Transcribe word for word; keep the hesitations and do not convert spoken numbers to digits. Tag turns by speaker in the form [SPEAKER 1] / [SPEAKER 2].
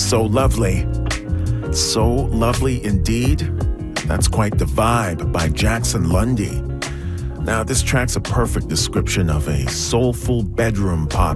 [SPEAKER 1] So lovely. So lovely indeed. That's quite the vibe by Jackson Lundy. Now, this track's a perfect description of a soulful bedroom pop